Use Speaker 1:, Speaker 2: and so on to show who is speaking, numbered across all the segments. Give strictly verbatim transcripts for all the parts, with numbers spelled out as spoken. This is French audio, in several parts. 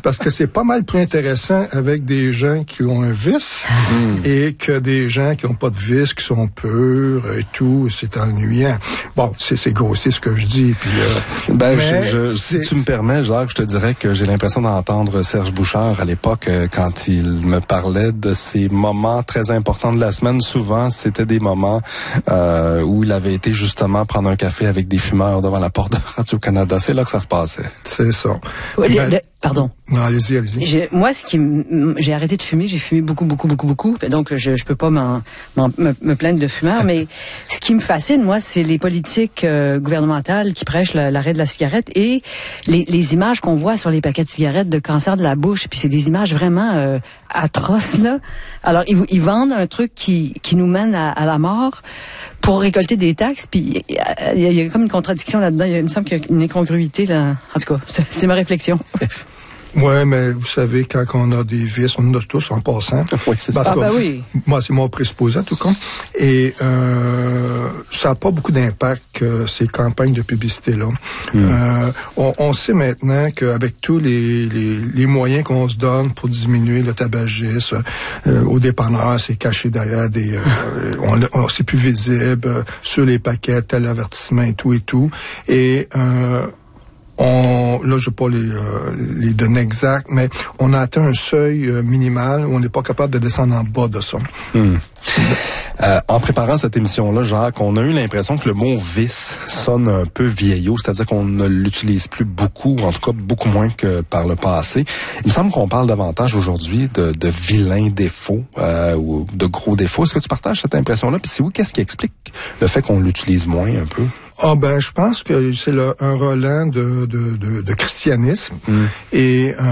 Speaker 1: parce que c'est pas mal plus intéressant avec des gens qui ont un vice mm. et que des gens qui ont pas de vice, qui sont purs et tout. C'est ennuyant. Bon, c'est, c'est grossier ce que je dis. Puis, euh,
Speaker 2: ben, je, je, si tu me permets, Jacques, je te dirais que j'ai l'impression d'entendre Serge Bouchard à l'époque euh, quand il me parlait de ces moments très importants de la semaine. Souvent, c'était des moments euh, où il avait été justement prendre un café avec des fumeurs devant la porte de Radio-Canada. C'est là que ça se passait.
Speaker 1: C'est ça.
Speaker 3: Oui,
Speaker 1: ben,
Speaker 3: le, pardon.
Speaker 1: Non, allez-y, allez-y.
Speaker 3: J'ai, moi, ce qui m- j'ai arrêté de fumer, j'ai fumé beaucoup, beaucoup, beaucoup, beaucoup. Donc, je, je peux pas m'en, m'en, me, me plaindre de fumeur, mais ce qui me fascine, moi, c'est les politiques euh, gouvernementales qui prêchent la, l'arrêt de la cigarette et les, les images qu'on voit sur les paquets de cigarettes de cancer de la bouche. Puis c'est des images vraiment euh, atroces, là. Alors, ils, ils vendent un truc qui, qui nous mène à, à la mort pour récolter des taxes, puis il y, y, y a comme une contradiction là-dedans. Il me semble qu'il y a une incongruité, là. En tout cas, c'est, c'est ma réflexion.
Speaker 1: Ouais, mais vous savez, quand on a des vices, on en a tous en passant.
Speaker 2: Oui, c'est
Speaker 1: ben,
Speaker 2: ça.
Speaker 1: Cas,
Speaker 3: ah, ben oui.
Speaker 1: Moi, c'est mon présupposé, en tout cas. Et euh, ça n'a pas beaucoup d'impact, euh, ces campagnes de publicité-là. Mm. Euh, on, on sait maintenant qu'avec tous les, les, les moyens qu'on se donne pour diminuer le tabagisme, euh, au dépanneur, c'est caché derrière des... Euh, on, on, c'est plus visible euh, sur les paquets, tel avertissement et tout et tout. Et... Euh, On, là, je n'ai pas les, euh, les données exactes, mais on a atteint un seuil euh, minimal où on n'est pas capable de descendre en bas de ça.
Speaker 2: Hmm. Euh, en préparant cette émission-là, Jacques, on a eu l'impression que le mot vice sonne un peu vieillot, c'est-à-dire qu'on ne l'utilise plus beaucoup, en tout cas beaucoup moins que par le passé. Il me semble qu'on parle davantage aujourd'hui de, de vilains défauts euh, ou de gros défauts. Est-ce que tu partages cette impression-là? Puis si oui, qu'est-ce qui explique le fait qu'on l'utilise moins un peu?
Speaker 1: Ah ben, je pense que c'est le, un relent de, de, de, de christianisme. Mm. Et euh,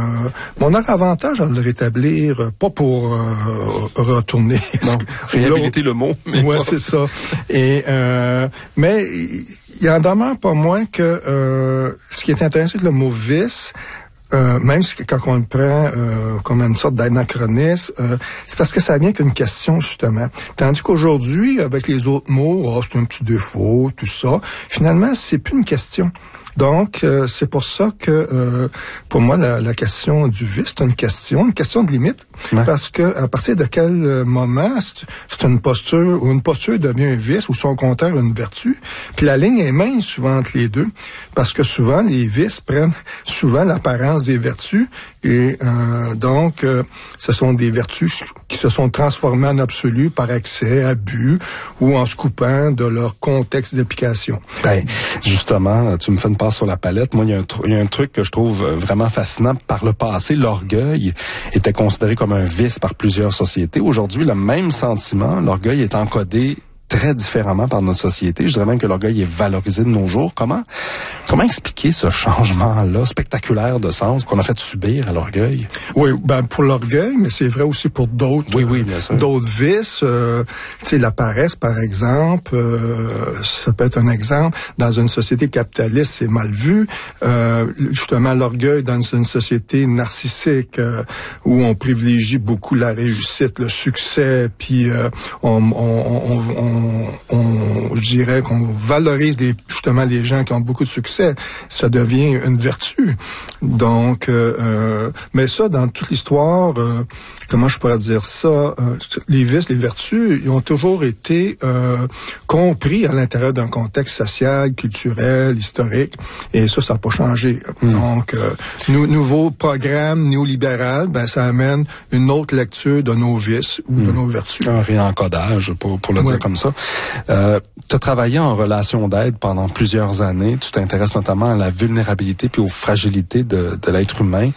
Speaker 1: on a avantage à le rétablir, pas pour euh, retourner.
Speaker 2: Non, réhabiliter le mot.
Speaker 1: Mais ouais, c'est ça. Et euh, mais il en demeure pas moins que euh, ce qui est intéressant, c'est que le mot vice. Euh, même si, quand on le prend euh, comme une sorte d'anachronisme, euh, c'est parce que ça vient qu'une question, justement. Tandis qu'aujourd'hui, avec les autres mots, oh, c'est un petit défaut, tout ça, finalement, c'est plus une question. Donc, euh, c'est pour ça que, euh, pour moi, la, la question du vice, c'est une question, une question de limite. Ouais. Parce que à partir de quel moment c'est, c'est une posture, ou une posture devient un vice, ou son contraire une vertu. Puis la ligne est mince souvent entre les deux. Parce que souvent, les vices prennent souvent l'apparence des vertus. Et euh, donc, euh, ce sont des vertus qui se sont transformées en absolu par excès, abus, ou en se coupant de leur contexte d'application.
Speaker 2: Ben, justement, tu me fais une passe sur la palette. Moi, il y a un, tr- il y a un truc que je trouve vraiment fascinant. Par le passé, l'orgueil était considéré comme un vice par plusieurs sociétés. Aujourd'hui, le même sentiment, l'orgueil est encodé très différemment par notre société. Je dirais même que l'orgueil est valorisé de nos jours. Comment, comment expliquer ce changement-là spectaculaire de sens qu'on a fait subir à l'orgueil?
Speaker 1: Oui, ben pour l'orgueil, mais c'est vrai aussi pour d'autres,
Speaker 2: oui, oui, bien sûr.
Speaker 1: d'autres vices. Euh, tu sais, la paresse, par exemple, euh, ça peut être un exemple. Dans une société capitaliste, c'est mal vu. Euh, justement, l'orgueil dans une société narcissique euh, où on privilégie beaucoup la réussite, le succès, puis euh, on, on, on, on On, on, je dirais qu'on valorise les, justement les gens qui ont beaucoup de succès. Ça devient une vertu. Donc, euh, mais ça, dans toute l'histoire, euh, comment je pourrais dire ça, euh, les vices, les vertus, ils ont toujours été euh, compris à l'intérieur d'un contexte social, culturel, historique, et ça, ça n'a pas changé. Mmh. Donc, euh, nou, nouveau programme néolibéral, ben ça amène une autre lecture de nos vices ou mmh. de nos vertus.
Speaker 2: Un réencodage, pour, pour le ouais. dire comme ça. Euh, tu as travaillé en relation d'aide pendant plusieurs années. Tu t'intéresses notamment à la vulnérabilité puis aux fragilités de, de l'être humain.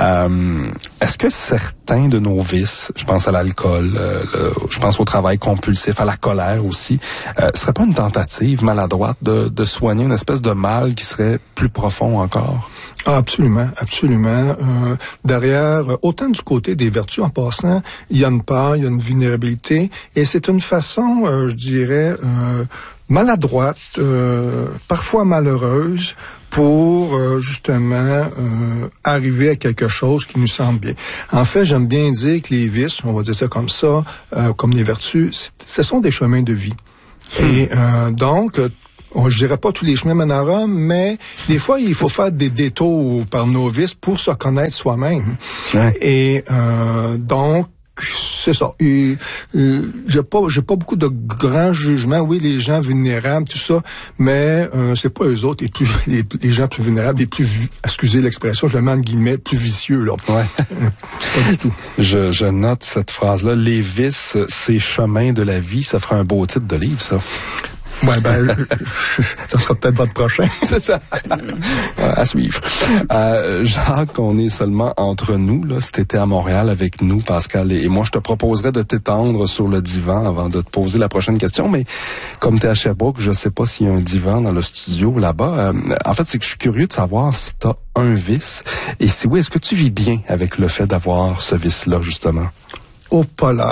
Speaker 2: Euh, est-ce que certains de nos vices, je pense à l'alcool, euh, le, je pense au travail compulsif, à la colère aussi, euh, serait pas une tentative maladroite de, de soigner une espèce de mal qui serait plus profond encore?
Speaker 1: Ah, absolument, absolument. Euh, derrière, autant du côté des vertus en passant, il y a une peur, il y a une vulnérabilité, et c'est une façon, euh, je dirais, euh, maladroite, euh, parfois malheureuse, pour euh, justement euh, arriver à quelque chose qui nous semble bien. En fait, j'aime bien dire que les vices, on va dire ça comme ça, euh, comme les vertus, ce sont des chemins de vie. Hmm. Et euh, donc, je dirais pas tous les chemins mènent à Rome, mais des fois, il faut faire des détours par nos vices pour se connaître soi-même. Ouais. Et euh, donc, c'est ça. Et, et, j'ai pas, j'ai pas beaucoup de grands jugements. Oui, les gens vulnérables, tout ça, mais euh, c'est pas eux autres les plus, les, les gens plus vulnérables, les plus, excusez l'expression, je le mets en guillemets, plus vicieux là.
Speaker 2: Ouais.
Speaker 1: Pas du tout.
Speaker 2: Je, je note cette phrase-là. Les vices, c'est chemins de la vie. Ça fera un beau titre de livre, ça.
Speaker 1: Ouais, ben, ça sera peut-être votre prochain.
Speaker 2: C'est ça. À suivre. Euh, Jacques, on est seulement entre nous, là. Si t'étais à Montréal avec nous, Pascal et moi, je te proposerais de t'étendre sur le divan avant de te poser la prochaine question. Mais comme t'es à Sherbrooke, je sais pas s'il y a un divan dans le studio là-bas. Euh, en fait, c'est que je suis curieux de savoir si t'as un vice. Et si oui, est-ce que tu vis bien avec le fait d'avoir ce vice-là, justement?
Speaker 1: Au polaire.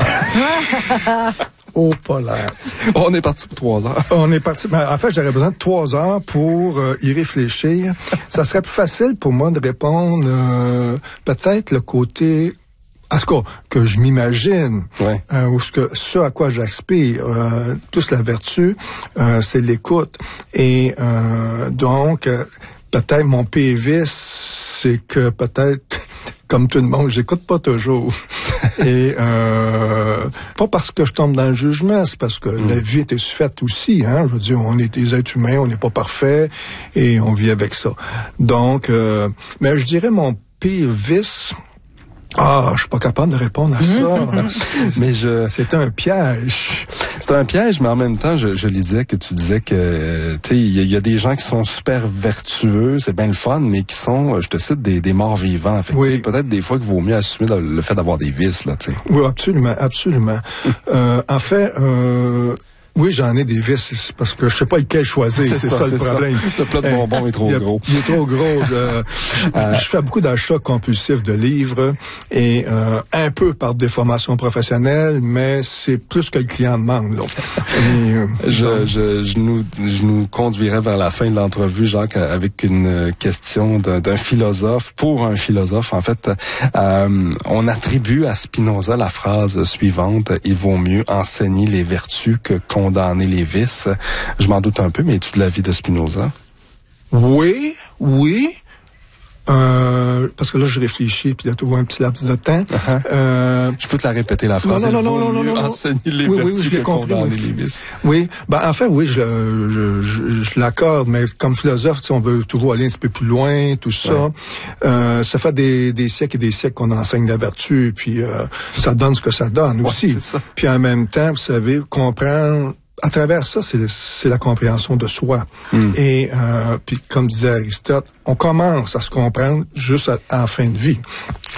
Speaker 1: Au polaire.
Speaker 2: On est parti pour trois heures.
Speaker 1: On est parti. Ben, en fait, j'aurais besoin de trois heures pour euh, y réfléchir. Ça serait plus facile pour moi de répondre euh, peut-être le côté, à ce cas que je m'imagine,
Speaker 2: ouais.
Speaker 1: euh, ou ce que ce à quoi j'aspire, euh, plus la vertu, euh, c'est l'écoute. Et euh, donc, euh, peut-être mon P V, c'est que peut-être, comme tout le monde, j'écoute pas toujours. Et euh, pas parce que je tombe dans le jugement, c'est parce que mmh. la vie est faite aussi. Hein, je veux dire, on est des êtres humains, on n'est pas parfait et on vit avec ça. Donc, euh, mais je dirais mon pire vice. Ah, je suis pas capable de répondre à ça.
Speaker 2: mais je,
Speaker 1: c'était un piège.
Speaker 2: C'est un piège, mais en même temps, je, je lisais que tu disais que, tu sais, il y, y a des gens qui sont super vertueux, c'est bien le fun, mais qui sont, je te cite, des, des morts vivants. Fait que, oui. Peut-être des fois qu'il vaut mieux assumer le, le fait d'avoir des vices, là, tu sais.
Speaker 1: Oui, absolument, absolument. euh, en fait, euh, oui, j'en ai des vices, parce que je sais pas lequel choisir, c'est, c'est ça, ça le problème. Ça.
Speaker 2: Le plat de bonbons est trop
Speaker 1: il,
Speaker 2: gros.
Speaker 1: Il est trop gros. De, je, je fais beaucoup d'achats compulsifs de livres, et euh, un peu par déformation professionnelle, mais c'est plus que le client demande. Là. Et, euh,
Speaker 2: je, je, je, nous, je nous conduirais vers la fin de l'entrevue, Jacques, avec une question d'un, d'un philosophe, pour un philosophe, en fait. Euh, on attribue à Spinoza la phrase suivante, « Il vaut mieux enseigner les vertus que condamner les vices ». Je m'en doute un peu, mais étude la vie de Spinoza.
Speaker 1: Oui, oui. Euh, parce que là, je réfléchis, puis il y a toujours un petit laps de temps. Uh-huh. Euh,
Speaker 2: je peux te la répéter, la phrase.
Speaker 1: Non, non, non, non, non, non, non.
Speaker 2: Enseigner les
Speaker 1: oui,
Speaker 2: vertus
Speaker 1: oui, oui,
Speaker 2: que
Speaker 1: compris,
Speaker 2: condamner
Speaker 1: oui.
Speaker 2: les vices.
Speaker 1: Oui, ben en fait, oui, je, je, je, je l'accorde, mais comme philosophe, tu sais, on veut toujours aller un petit peu plus loin, tout ça. Ouais. Euh, ça fait des, des siècles et des siècles qu'on enseigne la vertu, puis euh, ça donne ce que ça donne
Speaker 2: ouais,
Speaker 1: aussi.
Speaker 2: C'est ça.
Speaker 1: Puis en même temps, vous savez, comprendre. À travers ça, c'est, c'est la compréhension de soi. Mm. Et euh, puis, comme disait Aristote, on commence à se comprendre juste à, à la fin de vie.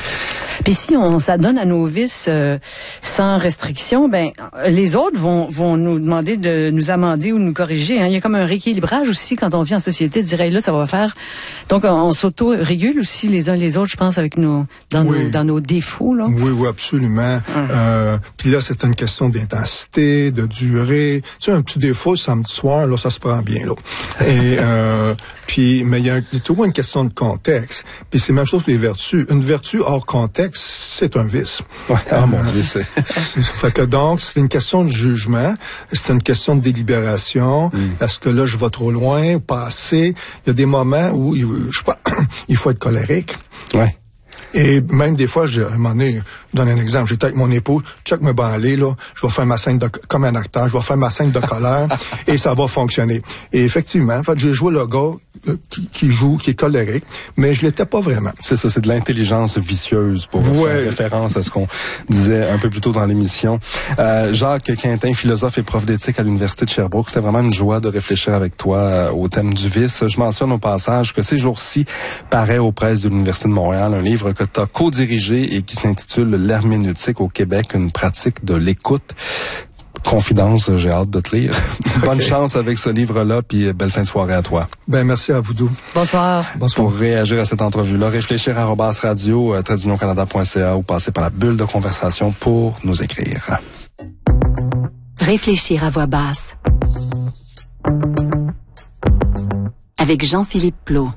Speaker 3: Puis si on s'adonne à nos vices euh, sans restriction, ben les autres vont vont nous demander de nous amender ou de nous corriger. Hein. Il y a comme un rééquilibrage aussi quand on vit en société, de dire hey, là ça va faire. Donc on, on s'auto-régule aussi les uns les autres, je pense, avec nos dans oui. nos dans nos défauts là.
Speaker 1: Oui, oui, absolument. Hum. Euh, puis là c'est une question d'intensité, de durée. Tu sais, un petit défaut samedi soir, là ça se prend bien là. Et euh, puis mais il y a, il y a toujours une question de contexte. Puis c'est la même chose pour les vertus. Une vertu hors contexte, c'est un vice.
Speaker 2: Ouais, ah euh, mon Dieu, c'est...
Speaker 1: fait que donc, c'est une question de jugement, c'est une question de délibération. Mm. Est-ce que là, je vais trop loin ou pas assez? Il y a des moments où, je sais pas, il faut être colérique.
Speaker 2: Ouais.
Speaker 1: Et même des fois, je, à un moment donné, je donne un exemple, j'étais avec mon époux, check me aller, là, je vais faire ma scène de, comme un acteur, je vais faire ma scène de colère, et ça va fonctionner. Et effectivement, en fait, j'ai joué le gars euh, qui, qui joue, qui est colérique, mais je l'étais pas vraiment.
Speaker 2: C'est ça, c'est de l'intelligence vicieuse, pour ouais. faire référence à ce qu'on disait un peu plus tôt dans l'émission. Euh, Jacques Quintin, philosophe et prof d'éthique à l'Université de Sherbrooke, c'était vraiment une joie de réfléchir avec toi euh, au thème du vice. Je mentionne au passage que ces jours-ci paraît aux presses de l'Université de Montréal un livre que tu as co-dirigé et qui s'intitule « L'herméneutique au Québec, une pratique de l'écoute ». Confidence, j'ai hâte de te lire. Okay. Bonne chance avec ce livre-là, puis belle fin de soirée à toi.
Speaker 1: Ben merci à vous deux.
Speaker 3: Bonsoir.
Speaker 1: Bonsoir.
Speaker 2: Pour réagir à cette entrevue-là, réfléchir à arobase radio, trait d'union canada point c a ou passer par la bulle de conversation pour nous écrire.
Speaker 4: Réfléchir à voix basse. Avec Jean-Philippe Plot.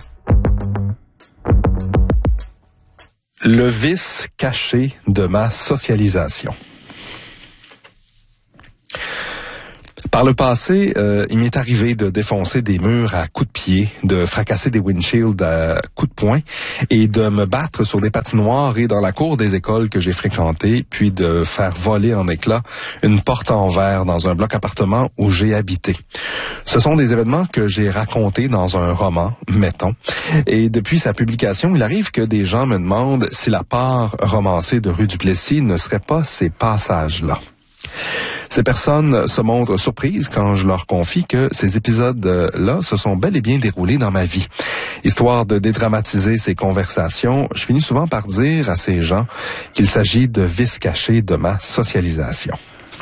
Speaker 2: Le vice caché de ma socialisation. Par le passé, euh, il m'est arrivé de défoncer des murs à coups de pied, de fracasser des windshields à coups de poing et de me battre sur des patinoires et dans la cour des écoles que j'ai fréquentées, puis de faire voler en éclats une porte en verre dans un bloc appartement où j'ai habité. Ce sont des événements que j'ai racontés dans un roman, mettons, et depuis sa publication, il arrive que des gens me demandent si la part romancée de Rue du Plessis ne serait pas ces passages-là. Ces personnes se montrent surprises quand je leur confie que ces épisodes-là se sont bel et bien déroulés dans ma vie. Histoire de dédramatiser ces conversations, je finis souvent par dire à ces gens qu'il s'agit de vices cachés de ma socialisation.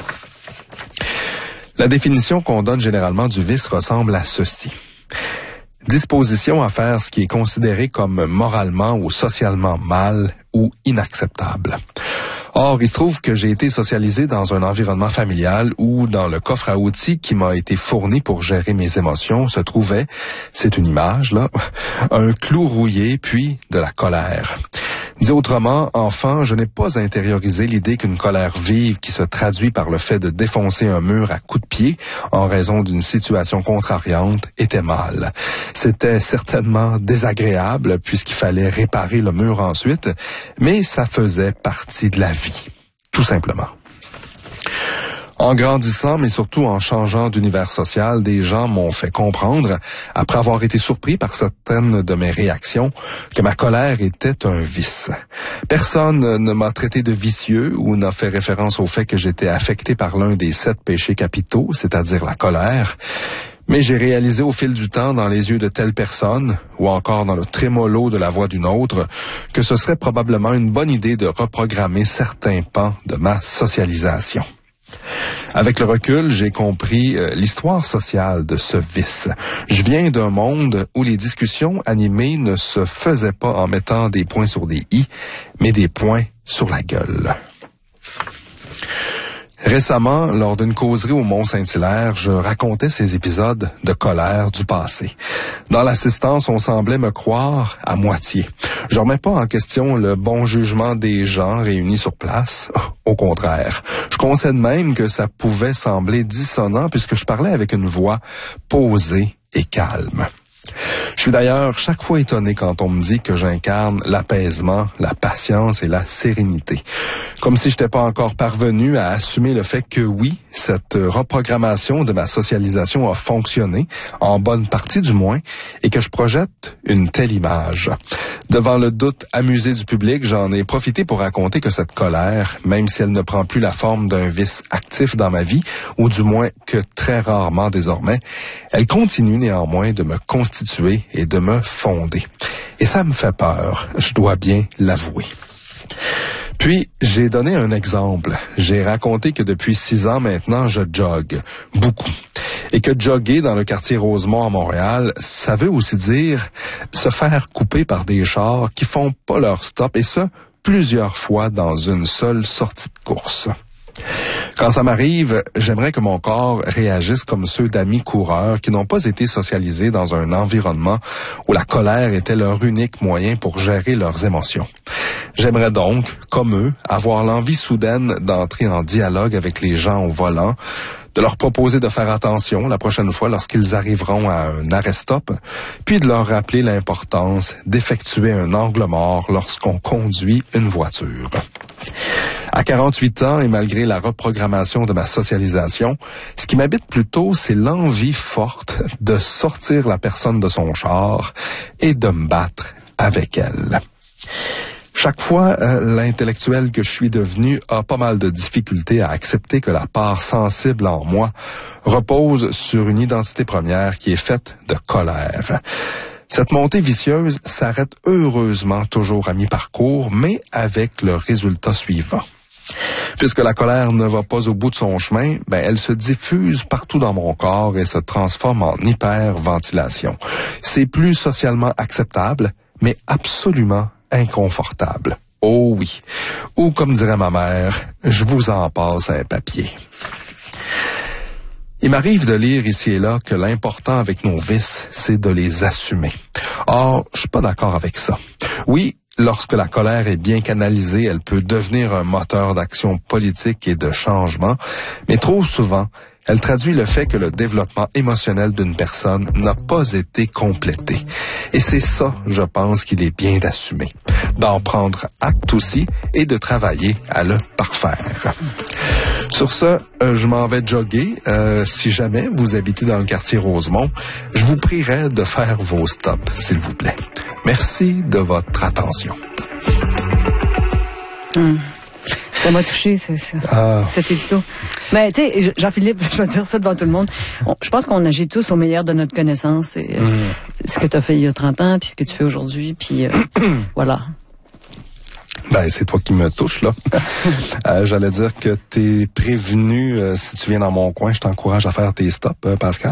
Speaker 2: La définition qu'on donne généralement du vice ressemble à ceci. Disposition à faire ce qui est considéré comme moralement ou socialement mal ou inacceptable. Or, il se trouve que j'ai été socialisé dans un environnement familial où, dans le coffre à outils qui m'a été fourni pour gérer mes émotions, se trouvait, c'est une image là, un clou rouillé puis de la colère. Dit autrement, enfant, je n'ai pas intériorisé l'idée qu'une colère vive qui se traduit par le fait de défoncer un mur à coups de pied en raison d'une situation contrariante était mal. C'était certainement désagréable puisqu'il fallait réparer le mur ensuite, mais ça faisait partie de la vie, tout simplement. En grandissant, mais surtout en changeant d'univers social, des gens m'ont fait comprendre, après avoir été surpris par certaines de mes réactions, que ma colère était un vice. Personne ne m'a traité de vicieux ou n'a fait référence au fait que j'étais affecté par l'un des sept péchés capitaux, c'est-à-dire la colère. Mais j'ai réalisé au fil du temps dans les yeux de telle personne, ou encore dans le trémolo de la voix d'une autre, que ce serait probablement une bonne idée de reprogrammer certains pans de ma socialisation. Avec le recul, j'ai compris euh, l'histoire sociale de ce vice. Je viens d'un monde où les discussions animées ne se faisaient pas en mettant des points sur des i, mais des points sur la gueule. Récemment, lors d'une causerie au Mont-Saint-Hilaire, je racontais ces épisodes de colère du passé. Dans l'assistance, on semblait me croire à moitié. Je remets pas en question le bon jugement des gens réunis sur place. Au contraire, je concède même que ça pouvait sembler dissonant puisque je parlais avec une voix posée et calme. Je suis d'ailleurs chaque fois étonné quand on me dit que j'incarne l'apaisement, la patience et la sérénité. Comme si je n'étais pas encore parvenu à assumer le fait que oui, cette reprogrammation de ma socialisation a fonctionné, en bonne partie du moins, et que je projette une telle image. Devant le doute amusé du public, j'en ai profité pour raconter que cette colère, même si elle ne prend plus la forme d'un vice actif dans ma vie, ou du moins que très rarement désormais, elle continue néanmoins de me constituer et de me fonder. Et ça me fait peur, je dois bien l'avouer. Puis, j'ai donné un exemple. J'ai raconté que depuis six ans maintenant, je jogue. Beaucoup. Et que jogger dans le quartier Rosemont à Montréal, ça veut aussi dire se faire couper par des chars qui font pas leur stop, et ça, plusieurs fois dans une seule sortie de course. Quand ça m'arrive, j'aimerais que mon corps réagisse comme ceux d'amis coureurs qui n'ont pas été socialisés dans un environnement où la colère était leur unique moyen pour gérer leurs émotions. J'aimerais donc, comme eux, avoir l'envie soudaine d'entrer en dialogue avec les gens au volant, de leur proposer de faire attention la prochaine fois lorsqu'ils arriveront à un arrêt-stop, puis de leur rappeler l'importance d'effectuer un angle mort lorsqu'on conduit une voiture. À quarante-huit ans, et malgré la reprogrammation de ma socialisation, ce qui m'habite plutôt, c'est l'envie forte de sortir la personne de son char et de me battre avec elle. Chaque fois, euh, l'intellectuel que je suis devenu a pas mal de difficultés à accepter que la part sensible en moi repose sur une identité première qui est faite de colère. Cette montée vicieuse s'arrête heureusement toujours à mi-parcours, mais avec le résultat suivant. Puisque la colère ne va pas au bout de son chemin, ben elle se diffuse partout dans mon corps et se transforme en hyperventilation. C'est plus socialement acceptable, mais absolument inconfortable. Oh oui. Ou comme dirait ma mère, je vous en passe un papier. Il m'arrive de lire ici et là que l'important avec nos vices, c'est de les assumer. Or, je suis pas d'accord avec ça. Oui, lorsque la colère est bien canalisée, elle peut devenir un moteur d'action politique et de changement, mais trop souvent, Elle traduit le fait que le développement émotionnel d'une personne n'a pas été complété. Et c'est ça, je pense, qu'il est bien d'assumer, d'en prendre acte aussi et de travailler à le parfaire. Sur ce, euh, je m'en vais jogger. Euh, si jamais vous habitez dans le quartier Rosemont, je vous prierai de faire vos stops, s'il vous plaît. Merci de votre attention.
Speaker 3: Mmh. Ça m'a touché, c'est, c'est, ah. cet édito. Mais tu sais, Jean-Philippe, je vais dire ça devant tout le monde. On, je pense qu'on agit tous au meilleur de notre connaissance. Et, euh, mmh. ce que tu as fait il y a trente ans, puis ce que tu fais aujourd'hui, puis euh, voilà.
Speaker 2: Ben, c'est toi qui me touche, là. euh, j'allais dire que t'es prévenu, euh, si tu viens dans mon coin, je t'encourage à faire tes stops, euh, Pascal.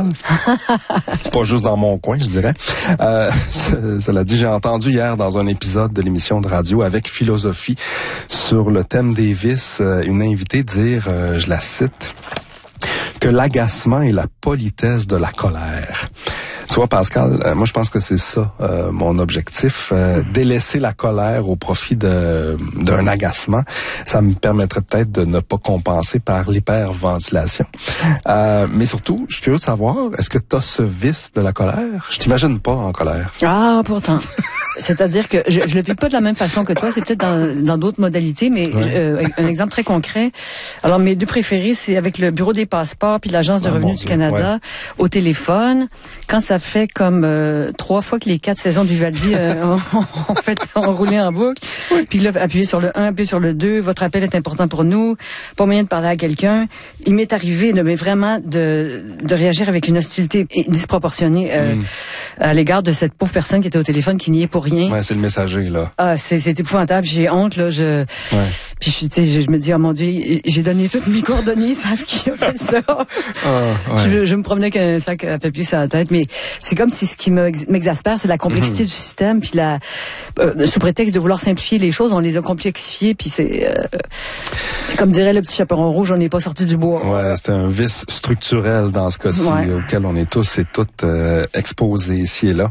Speaker 2: Pas juste dans mon coin, je dirais. Euh, cela dit, j'ai entendu hier dans un épisode de l'émission de radio avec Philosophie sur le thème des vices, euh, une invitée dire, euh, je la cite, que l'agacement est la politesse de la colère. Tu vois, Pascal, euh, moi, je pense que c'est ça, euh, mon objectif. Euh, délaisser la colère au profit de d'un agacement. Ça me permettrait peut-être de ne pas compenser par l'hyperventilation. Euh, mais surtout, je suis curieux de savoir, est-ce que tu as ce vice de la colère? Je t'imagine pas en colère.
Speaker 3: Ah, pourtant. C'est-à-dire que je, je le vis pas de la même façon que toi. C'est peut-être dans, dans d'autres modalités, mais ouais. euh, un exemple très concret. Alors, mes deux préférés, c'est avec le Bureau des passeports puis l'Agence de ah, revenus du Dieu, Canada ouais. au téléphone. Quand ça fait comme euh, trois fois que les quatre saisons du Vivaldi euh, ont, ont fait ont roulé en boucle. Puis là, appuyez sur le un, appuyez sur le deux. Votre appel est important pour nous. Pas moyen de parler à quelqu'un. Il m'est arrivé de, mais vraiment de de réagir avec une hostilité disproportionnée euh, mm. à l'égard de cette pauvre personne qui était au téléphone, qui n'y est pour rien.
Speaker 2: Ouais, c'est le messager là.
Speaker 3: Ah, c'est c'est épouvantable. J'ai honte là. Je ouais. Puis je, je, je me dis, oh mon Dieu, j'ai donné toutes mes coordonnées. Ils savent qui a fait ça. Oh, ouais. je, je me promenais avec un sac à papier sur la tête, mais c'est comme si ce qui m'exaspère, c'est la complexité mmh. du système, puis la euh, sous prétexte de vouloir simplifier les choses, on les a complexifiées, puis c'est euh, comme dirait le petit chaperon rouge, on n'est pas sorti du bois.
Speaker 2: Ouais, c'est un vice structurel dans ce cas-ci ouais. auquel on est tous et toutes euh, exposés ici et là.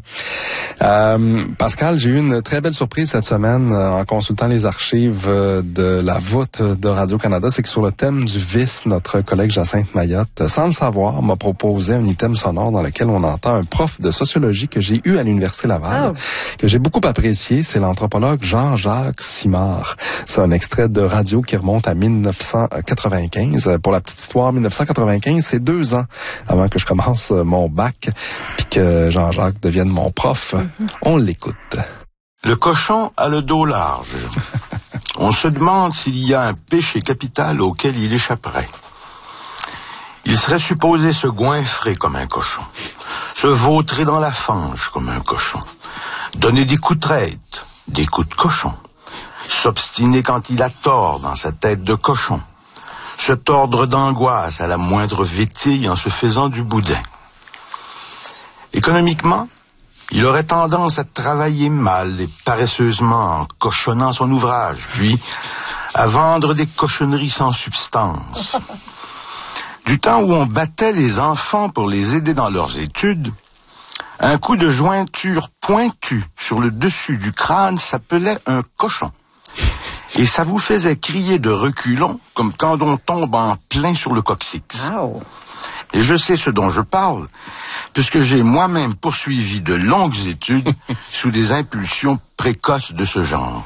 Speaker 2: Euh, Pascal, j'ai eu une très belle surprise cette semaine euh, en consultant les archives euh, de la voûte de Radio-Canada, c'est que sur le thème du vice, notre collègue Jacinthe Mayotte, sans le savoir, m'a proposé un item sonore dans lequel on entend un prof de sociologie que j'ai eu à l'Université Laval, oh. que j'ai beaucoup apprécié, c'est l'anthropologue Jean-Jacques Simard. C'est un extrait de radio qui remonte à dix-neuf cent quatre-vingt-quinze. Pour la petite histoire, dix-neuf cent quatre-vingt-quinze, c'est deux ans avant que je commence mon bac, puis que Jean-Jacques devienne mon prof. Mm-hmm. On l'écoute.
Speaker 5: Le cochon a le dos large. On se demande s'il y a un péché capital auquel il échapperait. Il serait supposé se goinfrer comme un cochon, se vautrer dans la fange comme un cochon, donner des coups de traite, des coups de cochon, s'obstiner quand il a tort dans sa tête de cochon, se tordre d'angoisse à la moindre vétille en se faisant du boudin. Économiquement, il aurait tendance à travailler mal et paresseusement en cochonnant son ouvrage, puis à vendre des cochonneries sans substance. Du temps où on battait les enfants pour les aider dans leurs études, un coup de jointure pointu sur le dessus du crâne s'appelait un cochon. Et ça vous faisait crier de reculons comme quand on tombe en plein sur le coccyx. Oh. Et je sais ce dont je parle, puisque j'ai moi-même poursuivi de longues études sous des impulsions précoces de ce genre.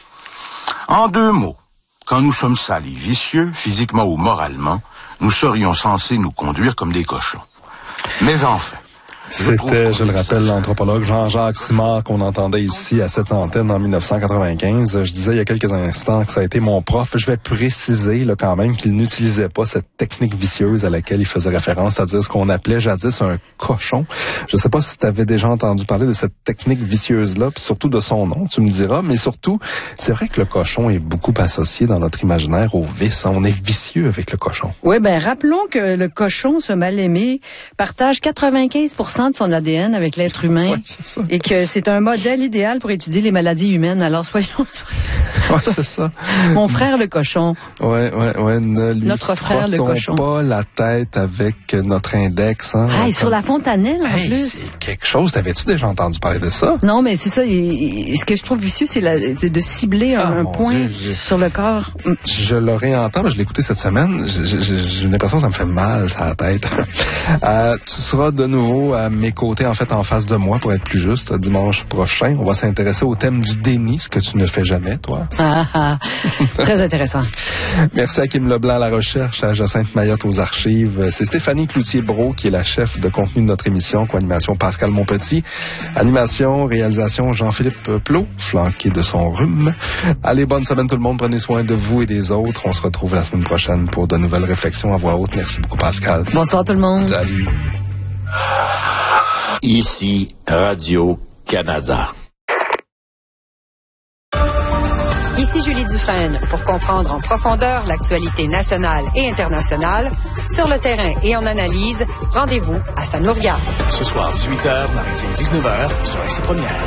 Speaker 5: En deux mots, quand nous sommes sales et vicieux, physiquement ou moralement, nous serions censés nous conduire comme des cochons. Mais enfin...
Speaker 2: C'était, je le rappelle, l'anthropologue Jean-Jacques Simard qu'on entendait ici à cette antenne en dix-neuf cent quatre-vingt-quinze. Je disais il y a quelques instants que ça a été mon prof. Je vais préciser là, quand même qu'il n'utilisait pas cette technique vicieuse à laquelle il faisait référence, c'est-à-dire ce qu'on appelait jadis un cochon. Je ne sais pas si tu avais déjà entendu parler de cette technique vicieuse-là, puis surtout de son nom, tu me diras. Mais surtout, c'est vrai que le cochon est beaucoup associé dans notre imaginaire au vice. On est vicieux avec le cochon.
Speaker 3: Oui, ben rappelons que le cochon, ce mal-aimé, partage quatre-vingt-quinze pour cent de son A D N avec l'être humain
Speaker 2: ouais, c'est ça.
Speaker 3: et que c'est un modèle idéal pour étudier les maladies humaines. Alors soyons...
Speaker 2: Ouais, c'est ça.
Speaker 3: Mon frère le cochon.
Speaker 2: Ouais, ouais, ouais. Ne lui
Speaker 3: Notre frère le cochon.
Speaker 2: pas la tête avec notre index. Hein,
Speaker 3: ah, et sur la fontanelle, en
Speaker 2: hey,
Speaker 3: plus.
Speaker 2: C'est quelque chose. T'avais-tu déjà entendu parler de ça?
Speaker 3: Non, mais c'est ça. Et, et, ce que je trouve vicieux, c'est, la, c'est de cibler
Speaker 2: ah,
Speaker 3: un, un point
Speaker 2: Dieu,
Speaker 3: sur le corps.
Speaker 2: Je le réentends, mais je l'ai écouté cette semaine. J'ai, j'ai, j'ai l'impression que ça me fait mal, ça la tête. euh, tu seras de nouveau à mes côtés, en fait, en face de moi, pour être plus juste, dimanche prochain. On va s'intéresser au thème du déni, ce que tu ne fais jamais, toi.
Speaker 3: Ah, ah. Très intéressant.
Speaker 2: Merci à Kim Leblanc à la recherche, à Jacinthe Mayotte aux archives. C'est Stéphanie Cloutier-Brault qui est la chef de contenu de notre émission, co-animation Pascal Monpetit, animation, réalisation Jean-Philippe Plot, flanqué de son rhume. Allez, bonne semaine tout le monde, prenez soin de vous et des autres. On se retrouve la semaine prochaine pour de nouvelles réflexions à voix haute. Merci beaucoup Pascal.
Speaker 3: Bonsoir tout le monde.
Speaker 2: Salut.
Speaker 6: Ici Radio-Canada.
Speaker 7: Ici Julie Dufresne. Pour comprendre en profondeur l'actualité nationale et internationale, sur le terrain et en analyse, rendez-vous à Ça nous regarde.
Speaker 8: Ce soir, dix-huit heures, mardi dix-neuf heures, sur R C Première.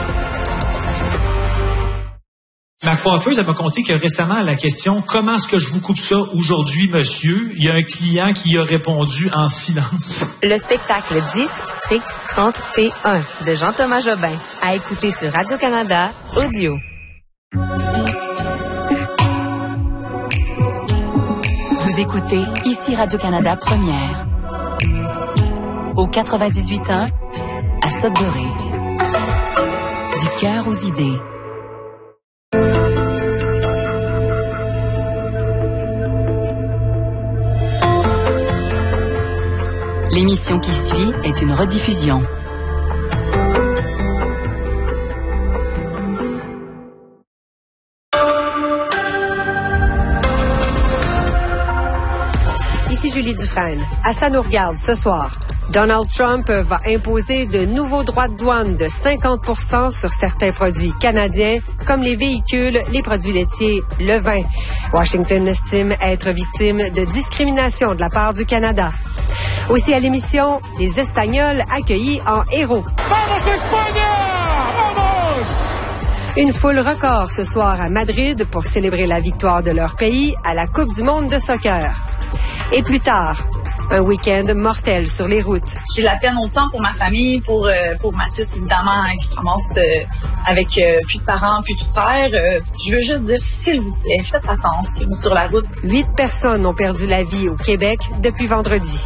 Speaker 9: Ma coiffeuse, elle m'a conté que récemment, à la question « Comment est-ce que je vous coupe ça aujourd'hui, monsieur? » il y a un client qui a répondu en silence.
Speaker 10: Le spectacle dix, Strict trente T un de Jean-Thomas Jobin, à écouter sur Radio-Canada Audio.
Speaker 4: Vous écoutez ici Radio-Canada Première. Au quatre-vingt-dix-huit point un, à Sudbury. Du cœur aux idées. L'émission qui suit est une rediffusion.
Speaker 7: Ici Julie Dufresne. À Ça nous regarde ce soir. Donald Trump va imposer de nouveaux droits de douane de cinquante pour cent sur certains produits canadiens, comme les véhicules, les produits laitiers, le vin. Washington estime être victime de discrimination de la part du Canada. Aussi à l'émission, les Espagnols accueillis en héros.
Speaker 11: Vamos España! Vamos!
Speaker 7: Une foule record ce soir à Madrid pour célébrer la victoire de leur pays à la Coupe du monde de soccer. Et plus tard, un week-end mortel sur les routes.
Speaker 12: J'ai de la peine autant pour ma famille, pour euh, pour Mathis, évidemment, extrêmement euh, avec euh, plus de parents, plus de frères. Euh, je veux juste dire, s'il vous plaît, faites attention sur la route.
Speaker 7: Huit personnes ont perdu la vie au Québec depuis vendredi.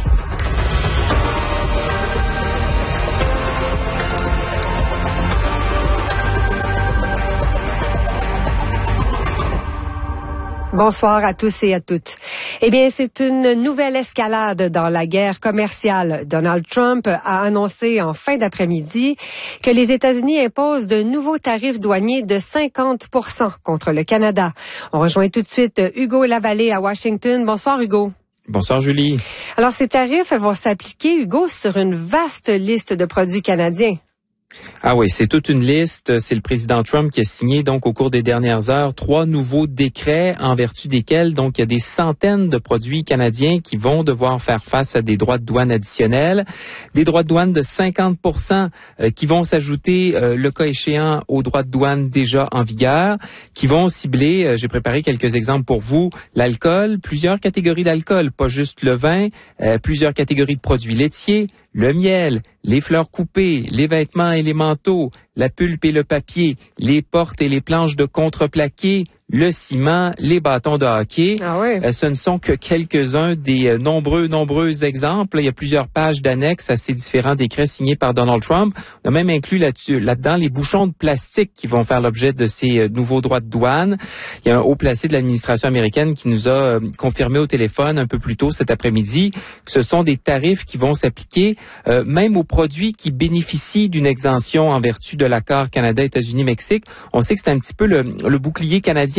Speaker 7: Bonsoir à tous et à toutes. Eh bien, c'est une nouvelle escalade dans la guerre commerciale. Donald Trump a annoncé en fin d'après-midi que les États-Unis imposent de nouveaux tarifs douaniers de cinquante pour cent contre le Canada. On rejoint tout de suite Hugo Lavallée à Washington. Bonsoir, Hugo.
Speaker 13: Bonsoir, Julie.
Speaker 7: Alors, ces tarifs vont s'appliquer, Hugo, sur une vaste liste de produits canadiens.
Speaker 13: Ah oui, c'est toute une liste. C'est le président Trump qui a signé donc au cours des dernières heures trois nouveaux décrets en vertu desquels donc il y a des centaines de produits canadiens qui vont devoir faire face à des droits de douane additionnels, des droits de douane de cinquante pour cent euh, qui vont s'ajouter euh, le cas échéant aux droits de douane déjà en vigueur, qui vont cibler, euh, j'ai préparé quelques exemples pour vous, l'alcool, plusieurs catégories d'alcool, pas juste le vin, euh, plusieurs catégories de produits laitiers, le miel, les fleurs coupées, les vêtements et les manteaux, la pulpe et le papier, les portes et les planches de contreplaqué, le ciment, les bâtons de hockey.
Speaker 7: Ah oui.
Speaker 13: Euh, ce ne sont que quelques-uns des euh, nombreux, nombreux exemples. Il y a plusieurs pages d'annexes à ces différents décrets signés par Donald Trump. On a même inclus là-dessus, là-dedans les bouchons de plastique qui vont faire l'objet de ces euh, nouveaux droits de douane. Il y a un haut placé de l'administration américaine qui nous a euh, confirmé au téléphone un peu plus tôt cet après-midi que ce sont des tarifs qui vont s'appliquer euh, même aux produits qui bénéficient d'une exemption en vertu de l'accord Canada-États-Unis-Mexique. On sait que c'est un petit peu le, le bouclier canadien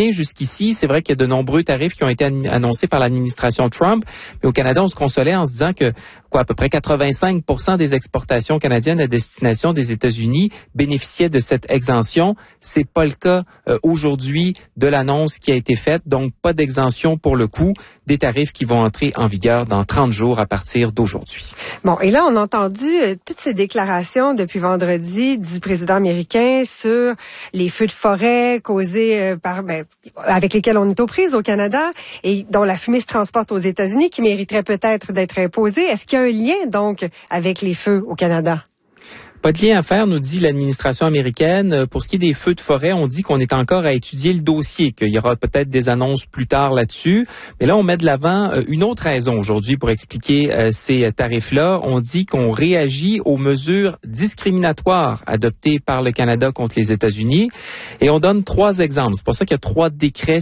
Speaker 13: tient jusqu'ici. C'est vrai qu'il y a de nombreux tarifs qui ont été annoncés par l'administration Trump, mais au Canada, on se consolait en se disant que quoi, à peu près quatre-vingt-cinq pour cent des exportations canadiennes à destination des États-Unis bénéficiaient de cette exemption. C'est pas le cas euh, aujourd'hui de l'annonce qui a été faite, donc pas d'exemption pour le coût des tarifs qui vont entrer en vigueur dans trente jours à partir d'aujourd'hui.
Speaker 7: Bon, et là, on a entendu euh, toutes ces déclarations depuis vendredi du président américain sur les feux de forêt causés euh, par, ben, avec lesquels on est aux prises au Canada et dont la fumée se transporte aux États-Unis, qui mériterait peut-être d'être imposée. Est-ce qu'il y a un lien, donc, avec les feux au Canada?
Speaker 13: Pas de lien à faire, nous dit l'administration américaine. Pour ce qui est des feux de forêt, on dit qu'on est encore à étudier le dossier, qu'il y aura peut-être des annonces plus tard là-dessus. Mais là, on met de l'avant une autre raison aujourd'hui pour expliquer euh, ces tarifs-là. On dit qu'on réagit aux mesures discriminatoires adoptées par le Canada contre les États-Unis. Et on donne trois exemples. C'est pour ça qu'il y a trois décrets